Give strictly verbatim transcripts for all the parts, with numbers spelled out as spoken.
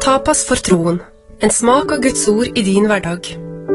Tapas for troen, en smak av Guds ord i din hverdag.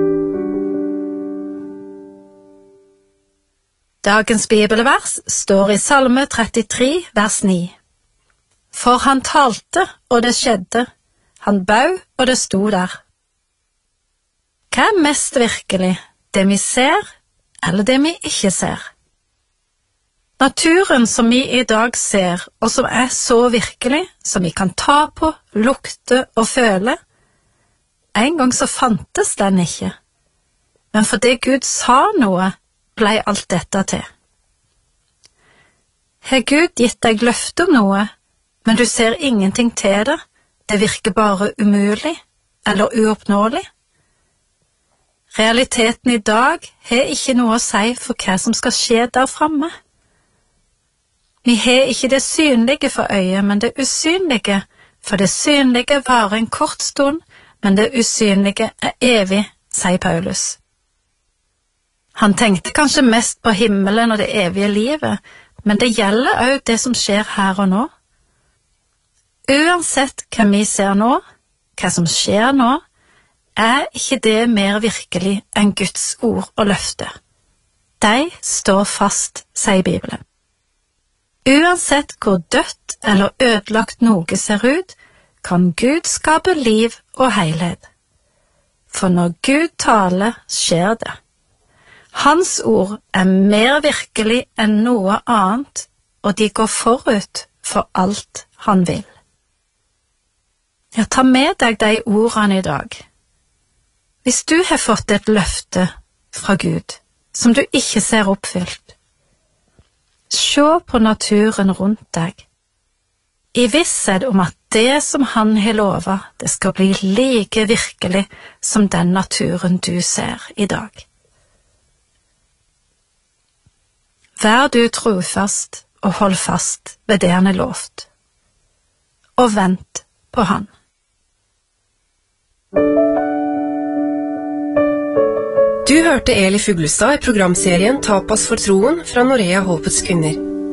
Dagens bibelvers står i Salme trettitre, vers ni. For han talte, og det skjedde. Han bau, og det sto der. Hva er mest virkelig, det vi ser, eller det vi ikke ser? Naturen som vi i dag ser, og som er så virkelig, som vi kan ta på, lukte og føle, en gang så fantes den ikke. Men fordi Gud sa noe, ble alt dette til. Har Gud gitt deg løfte om noe, men du ser ingenting til det, det virker bare umulig eller uoppnåelig? Realiteten i dag har ikke noe å si for hva som skal skje der fremme. Vi har ikke det synlige for øyet, men det usynlige, for det synlige varer en kort stund, men det usynlige er evig, sier Paulus. Han tenkte kanskje mest på himmelen og det evige livet, men det gjelder også det som skjer her og nå. Uansett hva vi ser nå, hva som skjer nå, er ikke det mer virkelig enn Guds ord og løfte. De står fast, sier Bibelen. Uansett hvor dødt eller ødelagt noe ser ut, kan Gud skape liv og helhet. For når Gud taler, skjer det. Hans ord er mer virkelig enn noe annet, og de går forut for alt han vil. Ja, ta med deg de ordene i dag. Hvis du har fått et løfte fra Gud, som du ikke ser oppfylt, se på naturen rundt deg, i visshet om at det som han har lovet, det skal bli like virkelig som den naturen du ser i dag. Vær du trofast og hold fast ved det han har lovt, og vent på han. Du hørte Eli Fuglestad i programserien Tapas for troen fra Norea Håpets kvinner.